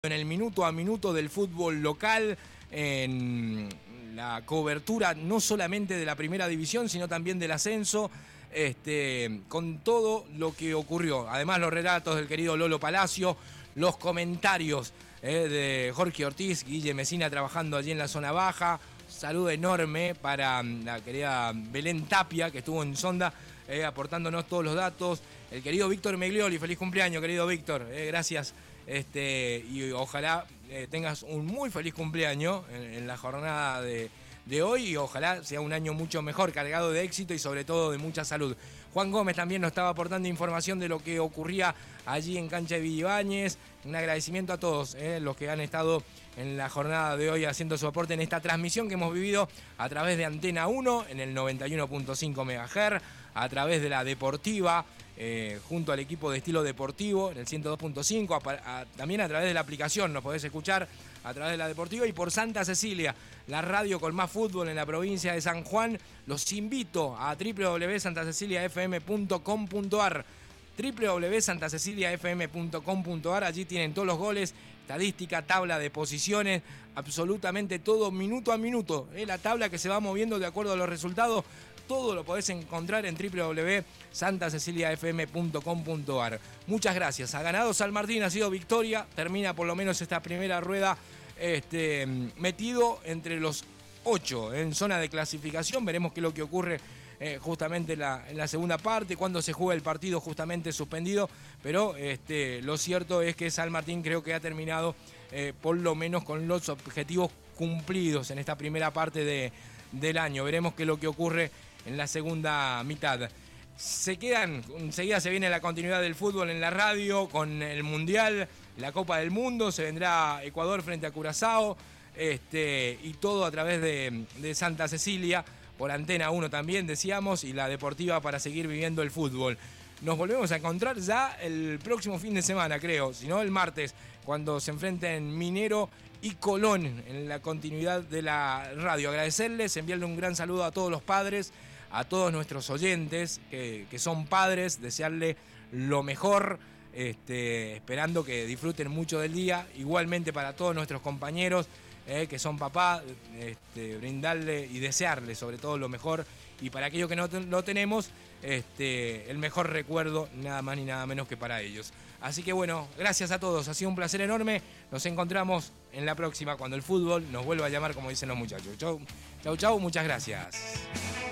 en el minuto a minuto del fútbol local, en la cobertura no solamente de la primera división, sino también del ascenso, con todo lo que ocurrió. Además, los relatos del querido Lolo Palacio, los comentarios de Jorge Ortiz, Guille Mesina trabajando allí en la zona baja. Saludo enorme para la querida Belén Tapia, que estuvo en Sonda aportándonos todos los datos. El querido Víctor Meglioli, feliz cumpleaños, querido Víctor. Gracias. Y ojalá tengas un muy feliz cumpleaños en la jornada de hoy, y ojalá sea un año mucho mejor, cargado de éxito y sobre todo de mucha salud. Juan Gómez también nos estaba aportando información de lo que ocurría allí en cancha de Villa Ibáñez. Un agradecimiento a todos los que han estado en la jornada de hoy haciendo su aporte en esta transmisión que hemos vivido a través de Antena 1 en el 91.5 MHz, a través de la Deportiva, junto al equipo de estilo deportivo en el 102.5, también a través de la aplicación nos podés escuchar a través de la Deportiva, y por Santa Cecilia, la radio con más fútbol en la provincia de San Juan. Los invito a www.santaceciliafm.com.ar, www.santaceciliafm.com.ar. Allí tienen todos los goles, estadística, tabla de posiciones, absolutamente todo minuto a minuto, la tabla que se va moviendo de acuerdo a los resultados. Todo lo podés encontrar en www.santaceciliafm.com.ar. Muchas gracias. Ha ganado San Martín, ha sido victoria. Termina por lo menos esta primera rueda metido entre los 8 en zona de clasificación. Veremos qué es lo que ocurre justamente en la segunda parte, cuando se juega el partido justamente suspendido. Pero lo cierto es que San Martín creo que ha terminado por lo menos con los objetivos cumplidos en esta primera parte del año. Veremos qué es lo que ocurre en la segunda mitad. Enseguida se viene la continuidad del fútbol en la radio con el Mundial, la Copa del Mundo, se vendrá Ecuador frente a Curazao, y todo a través de Santa Cecilia, por Antena 1 también decíamos, y la Deportiva para seguir viviendo el fútbol. Nos volvemos a encontrar ya el próximo fin de semana, creo, si no el martes, cuando se enfrenten Minero y Colón en la continuidad de la radio. Agradecerles, enviarle un gran saludo a todos los padres, a todos nuestros oyentes que son padres, desearle lo mejor, esperando que disfruten mucho del día. Igualmente para todos nuestros compañeros que son papás, brindarle y desearle sobre todo lo mejor. Y para aquellos que no lo tenemos, el mejor recuerdo, nada más ni nada menos que para ellos. Así que bueno, gracias a todos, ha sido un placer enorme. Nos encontramos en la próxima cuando el fútbol nos vuelva a llamar, como dicen los muchachos. Chau, chau, chau, muchas gracias.